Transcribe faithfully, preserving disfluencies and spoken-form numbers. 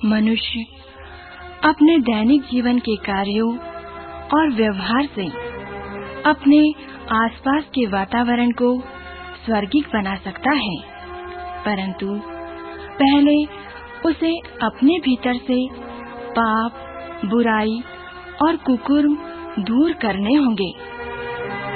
मनुष्य अपने दैनिक जीवन के कार्यों और व्यवहार से अपने आसपास के वातावरण को स्वर्गिक बना सकता है, परंतु पहले उसे अपने भीतर से पाप, बुराई और कुकर्म दूर करने होंगे।